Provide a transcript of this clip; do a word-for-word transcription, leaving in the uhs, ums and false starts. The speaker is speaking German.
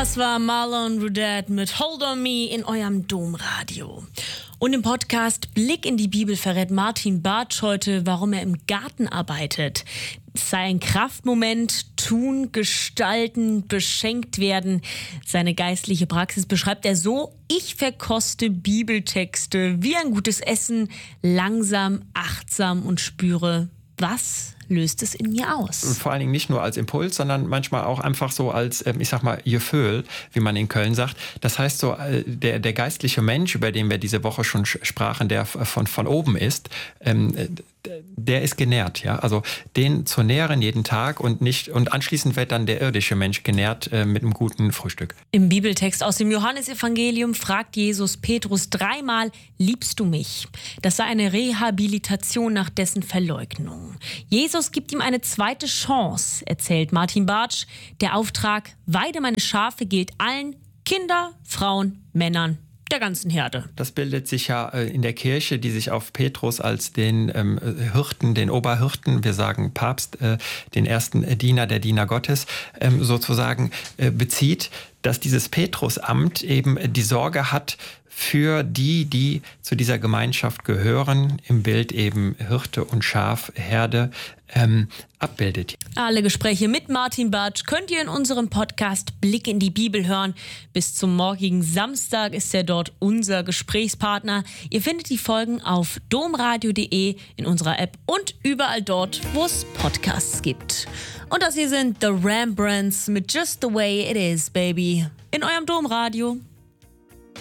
Das war Marlon Rudet mit Hold on Me in eurem Domradio. Und im Podcast Blick in die Bibel verrät Martin Bartsch heute, warum er im Garten arbeitet. Es sei ein Kraftmoment, tun, gestalten, beschenkt werden. Seine geistliche Praxis beschreibt er so: Ich verkoste Bibeltexte wie ein gutes Essen, langsam, achtsam und spüre, was löst es in mir aus? Vor allen Dingen nicht nur als Impuls, sondern manchmal auch einfach so als, ich sag mal, Gefühl, wie man in Köln sagt. Das heißt so, der, der geistliche Mensch, über den wir diese Woche schon sprachen, der von, von oben ist, der ist genährt, ja. Also den zu nähren jeden Tag und nicht, und anschließend wird dann der irdische Mensch genährt äh, mit einem guten Frühstück. Im Bibeltext aus dem Johannesevangelium fragt Jesus Petrus dreimal: Liebst du mich? Das sei eine Rehabilitation nach dessen Verleugnung. Jesus gibt ihm eine zweite Chance, erzählt Martin Bartsch. Der Auftrag: Weide meine Schafe gilt allen, Kinder, Frauen, Männern, der ganzen Herde. Das bildet sich ja in der Kirche, die sich auf Petrus als den ähm, Hirten, den Oberhirten, wir sagen Papst, äh, den ersten Diener, der Diener Gottes, ähm, sozusagen äh, bezieht, dass dieses Petrusamt eben die Sorge hat für die, die zu dieser Gemeinschaft gehören, im Bild eben Hirte und Schaf, Herde, ähm, abbildet. Alle Gespräche mit Martin Bartsch könnt ihr in unserem Podcast Blick in die Bibel hören. Bis zum morgigen Samstag ist er dort unser Gesprächspartner. Ihr findet die Folgen auf domradio punkt de, in unserer App und überall dort, wo es Podcasts gibt. Und das hier sind The Rembrandts mit Just the Way It Is, Baby, in eurem Domradio.